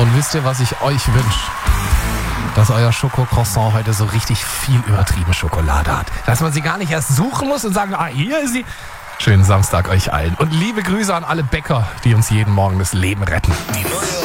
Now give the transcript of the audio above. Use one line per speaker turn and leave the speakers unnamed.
Und wisst ihr, was ich euch wünsche? Dass euer Schokocroissant heute so richtig viel übertrieben Schokolade hat. Dass man sie gar nicht erst suchen muss und sagen, hier ist sie. Schönen Samstag euch allen. Und liebe Grüße an alle Bäcker, die uns jeden Morgen das Leben retten.
Die neue